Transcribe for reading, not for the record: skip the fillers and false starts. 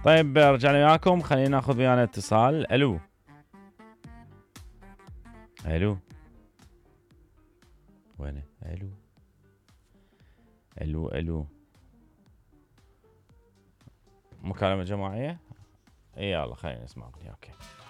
طيب رجعنا وياكم، خلينا ناخذ ويانا اتصال. الو الو وين؟ الو الو الو مكالمة جماعية. اي يلا خلينا نسمع اغنية. اوكي